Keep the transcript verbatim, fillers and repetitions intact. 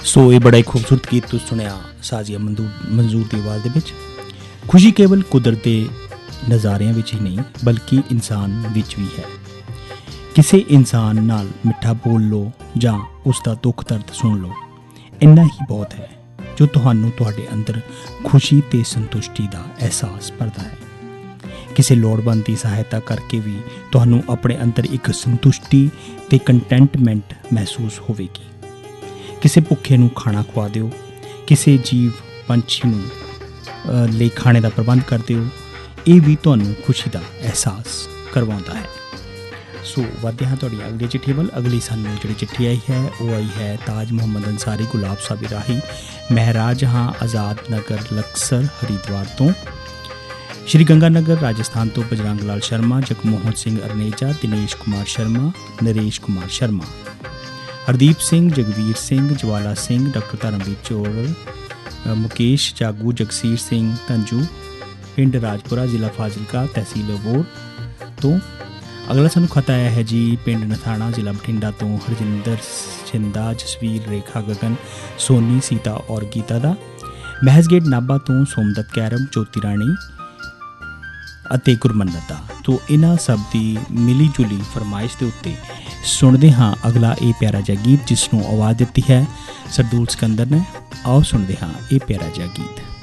सो ये बड़ा ही खूबसूरत गीत तुस सुनिया साजिया मंजूर की आवाज़ दे विच। खुशी केवल कुदरत के नज़ारियां विच ही नहीं बल्कि इंसान विच भी है। किसी इंसान नाल मिठा बोल लो जां उसका दुख दर्द सुन लो, इन्ना ही बहुत है जो तुहानू तुहाडे अंदर खुशी ते संतुष्टि का एहसास भरदा है। किसी लोड़वंद की सहायता करके भी तुहानू अपने अंदर एक संतुष्टि ते कंटेंटमेंट महसूस होवेगी। किसी भुखे नू खाना खुआ दिओ, किसी जीव पंछी नू ले खाने का प्रबंध कर दिओ, ये भी तुहानू खुशी का एहसास करवाउंदा है। सो वधदे हां तुहाडी अगली चिट्ठी वल। अगली सानू जिहड़ी चिट्ठी आई है वो आई है ताज मुहम्मद अंसारी गुलाब साबी राही महराज हाँ आज़ाद नगर लक्सर हरिद्वार तो। श्री गंगानगर राजस्थान तो बजरंग लाल शर्मा, जगमोहन सिंह अरनेजा, दिनेश कुमार शर्मा, नरेश कुमार शर्मा, हरदीप सिंह, जगवीर सिंह, ज्वाला सिंह, डॉक्टर धर्मवीर चौड़, मुकेश जागू, जगसीर सिंह धंजू, पिंड राजपुरा, जिला फाजिलका, तहसील अबोर तो। अगला सानू खत आया है जी पिंड नथाना, जिला बठिंडा तो हरजिंदर छिंदा, जसवीर, रेखा, गगन, सोनी, सीता और गीता दा। महज गेट नाभा तो सोमदत्त कैरम, ज्योति राणी ਅਤੇ ਗੁਰਮੰਨਤ ਦਾ। तो इन्हां सब की मिली जुली फरमाइश के उत्ते सुनते हाँ अगला ये प्यारा जिहा गीत जिसनों आवाज़ दी है सरदूल सिकंदर ने। आओ सुनते हाँ ये प्यारा जिहा गीत।